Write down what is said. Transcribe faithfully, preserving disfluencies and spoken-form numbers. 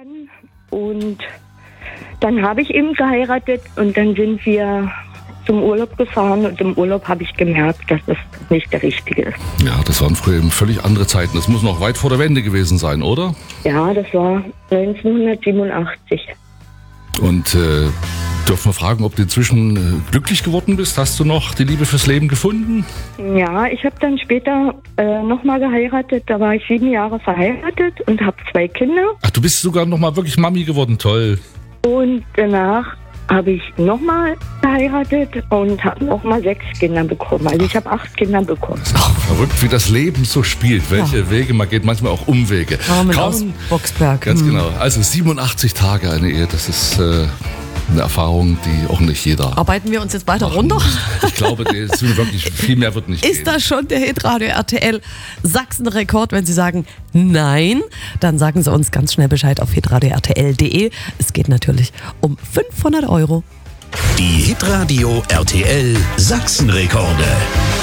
kann. Und dann habe ich eben geheiratet und dann sind wir zum Urlaub gefahren und im Urlaub habe ich gemerkt, dass das nicht der Richtige ist. Ja, das waren früher eben völlig andere Zeiten. Das muss noch weit vor der Wende gewesen sein, oder? Ja, das war neunzehnhundertsiebenundachtzig. Und äh, dürfen wir fragen, ob du inzwischen äh, glücklich geworden bist? Hast du noch die Liebe fürs Leben gefunden? Ja, ich habe dann später äh, nochmal geheiratet. Da war ich sieben Jahre verheiratet und habe zwei Kinder. Ach, du bist sogar noch mal wirklich Mami geworden, toll. Und danach habe ich nochmal geheiratet und habe nochmal sechs Kinder bekommen. Also ich habe acht Kinder bekommen. Ach, verrückt, wie das Leben so spielt. Welche ja. Wege man geht, manchmal auch Umwege. Carmen aus Boxberg. Ganz hm. genau. Also siebenundachtzig Tage eine Ehe, das ist äh, eine Erfahrung, die auch nicht jeder... Arbeiten wir uns jetzt weiter machen runter? muss. Ich glaube, das ist wirklich, viel mehr wird nicht Ist gehen. das schon der Hitradio R T L Sachsen-Rekord? Wenn Sie sagen nein, dann sagen Sie uns ganz schnell Bescheid auf hitradio r t l punkt d e. Es geht natürlich um fünfhundert Euro. Die Hitradio R T L Sachsen-Rekorde.